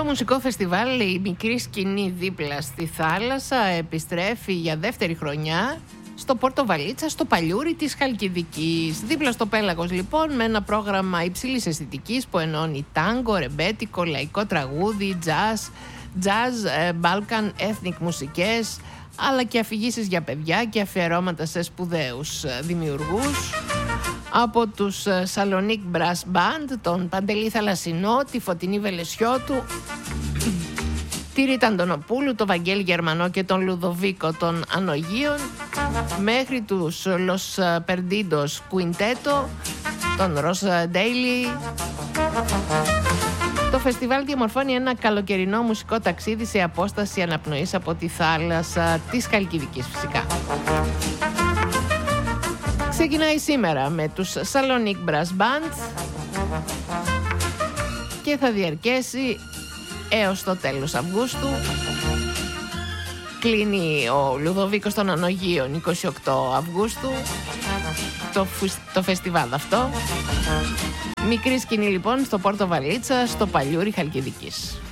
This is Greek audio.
Το μουσικό φεστιβάλ «Η Μικρή Σκηνή δίπλα στη θάλασσα» επιστρέφει για δεύτερη χρονιά στο Πόρτο Βαλίτσα, στο Παλιούρι της Χαλκιδικής. Δίπλα στο Πέλαγος λοιπόν, με ένα πρόγραμμα υψηλής αισθητικής που ενώνει τάγκο, ρεμπέτικο, λαϊκό τραγούδι, jazz, Balkan, ethnic μουσικές, αλλά και αφηγήσεις για παιδιά και αφιερώματα σε σπουδαίους δημιουργούς. Από τους Salonique Brass Band, τον Παντελή Θαλασσινό, τη Φωτεινή Βελεσιώτου, τη Ρίτα Αντωνοπούλου, τον Βαγγέλη Γερμανό και τον Λουδοβίκο των Ανογείων, μέχρι τους Los Perdidos Quinteto, τον Ross Daly. Το φεστιβάλ διαμορφώνει ένα καλοκαιρινό μουσικό ταξίδι σε απόσταση αναπνοής από τη θάλασσα της Χαλκιδικής φυσικά. Ξεκινάει σήμερα με τους Salonique Brass Band και θα διαρκέσει έως το τέλος Αυγούστου. Κλείνει ο Λουδοβίκος των Ανογείων 28 Αυγούστου το φεστιβάλ αυτό. Μικρή σκηνή λοιπόν στο Πόρτο Βαλίτσα, στο Παλιούρι Χαλκιδικής.